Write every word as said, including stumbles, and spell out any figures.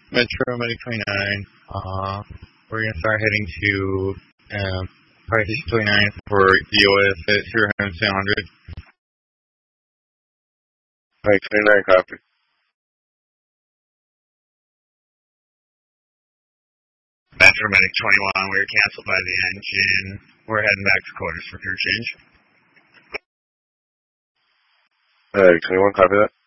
Metro Medic twenty-nine. Uh, we're going to start heading to um, Fire Station twenty-nine for D O S at zero hundred. Mike twenty-nine, copy. Metro Medic twenty-one, we were canceled by the engine. We're heading back to quarters for crew change. Alright, twenty-one, copy that.